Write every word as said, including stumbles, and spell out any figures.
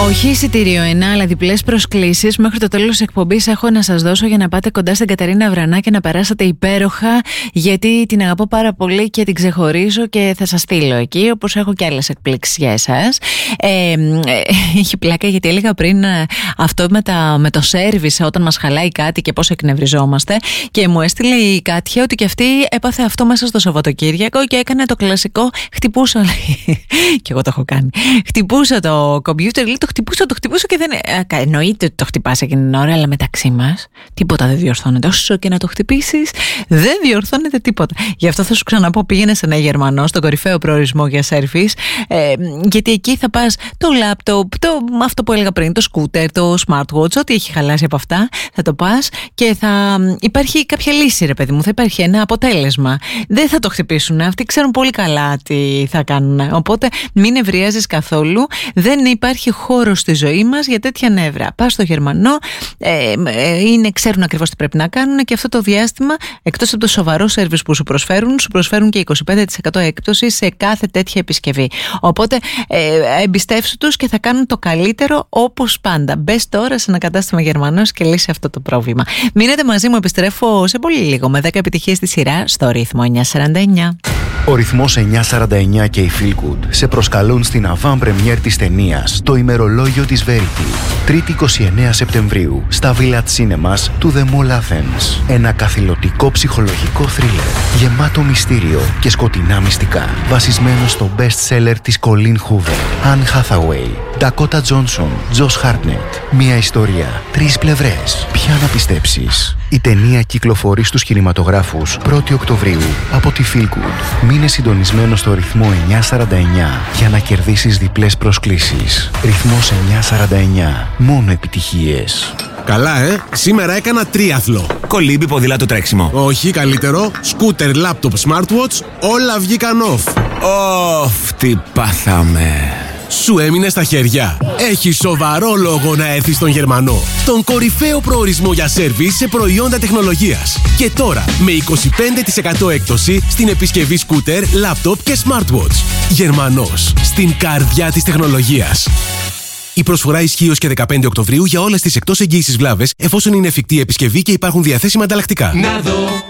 Όχι εισιτήριο ένα, αλλά διπλές προσκλήσεις. Μέχρι το τέλος της εκπομπής έχω να σας δώσω για να πάτε κοντά στην Κατερίνα Βρανά και να περάσετε υπέροχα, γιατί την αγαπώ πάρα πολύ και την ξεχωρίζω και θα σας στείλω εκεί, όπως έχω και άλλες εκπλήξεις για εσάς. Ε, ε, έχει πλάκα γιατί έλεγα πριν ε, αυτό με, τα, με το σέρβις όταν μας χαλάει κάτι και πώς εκνευριζόμαστε, και μου έστειλε η Κάτια ότι και αυτή έπαθε αυτό μέσα στο Σαββατοκύριακο και έκανε το κλασικό χτυπούσα. Και εγώ το έχω κάνει. Χτυπούσα το κομπιούτερ, λέει, το χτυπούσα, το χτυπούσα και δεν. Ε, εννοείται ότι το χτυπάς εκείνη την ώρα, αλλά μεταξύ μας τίποτα δεν διορθώνεται. Όσο και να το χτυπήσεις, δεν διορθώνεται τίποτα. Γι' αυτό θα σου ξαναπώ, πήγαινε σε ένα Γερμανό, στον κορυφαίο προορισμό για σέρβις, ε, γιατί εκεί θα πας το λάπτοπ, το, αυτό που έλεγα πριν, το σκούτερ, το smartwatch, ό,τι έχει χαλάσει από αυτά, θα το πας και θα υπάρχει κάποια λύση, ρε παιδί μου, θα υπάρχει ένα αποτέλεσμα. Δεν θα το χτυπήσουν. Αυτοί ξέρουν πολύ καλά τι θα κάνουν. Οπότε μην νευριάζεις καθόλου. Δεν υπάρχει χώρο στη ζωή μας για τέτοια νεύρα. Πας στο Γερμανό, ε, ε, είναι, ξέρουν ακριβώς τι πρέπει να κάνουν, και αυτό το διάστημα, εκτός από το σοβαρό σέρβις που σου προσφέρουν, σου προσφέρουν και είκοσι πέντε τοις εκατό έκπτωση σε κάθε τέτοια επισκευή. Οπότε ε, εμπιστεύσου τους και θα κάνουν το καλύτερο όπως πάντα. Μπες τώρα σε ένα κατάστημα Γερμανός και λύσει αυτό το πρόβλημα. Μείνετε μαζί μου, επιστρέφω σε πολύ λίγο με δέκα επιτυχίες στη σειρά στο Ρυθμό εννιακόσια σαράντα εννιά. Ο Ρυθμός εννιακόσια σαράντα εννιά και η Feel Good σε προσκαλούν στην avant premiere της ταινίας «Το ημερολόγιο της Verity». Τρίτη εικοστή ενάτη Σεπτεμβρίου στα Village Cinemas του The Mall Athens. Ένα καθηλωτικό ψυχολογικό θρίλερ γεμάτο μυστήριο και σκοτεινά μυστικά. Βασισμένο στο best seller της Colleen Hoover, Anne Hathaway, Dakota Johnson, Josh Hartnett. Μια ιστορία, τρεις πλευρές. Ποια να πιστέψεις? Η ταινία κυκλοφορεί στους κινηματογράφους πρώτη Οκτωβρίου από τη Feel Good. Μείνε συντονισμένο στο Ρυθμό εννιακόσια σαράντα εννιά για να κερδίσεις διπλές προσκλήσεις. Ρυθμός εννιακόσια σαράντα εννιά. Μόνο επιτυχίες. Καλά, ε! Σήμερα έκανα τρίαθλο. Κολύμπι, ποδήλατο, τρέξιμο. Όχι, καλύτερο. Σκούτερ, λάπτοπ, smartwatch, όλα βγήκαν off. Ωφ, τι πάθαμε. Σου έμεινε στα χέρια. Έχει σοβαρό λόγο να έρθεις στον Γερμανό, τον κορυφαίο προορισμό για σέρβις σε προϊόντα τεχνολογίας. Και τώρα με είκοσι πέντε τοις εκατό έκπτωση στην επισκευή σκούτερ, λάπτοπ και smartwatch. Γερμανός, στην καρδιά της τεχνολογίας. Η προσφορά ισχύει ως και δεκαπέντε Οκτωβρίου για όλες τις εκτός εγγύησης βλάβες, εφόσον είναι εφικτή επισκευή και υπάρχουν διαθέσιμα ανταλλακτικά. Να δω.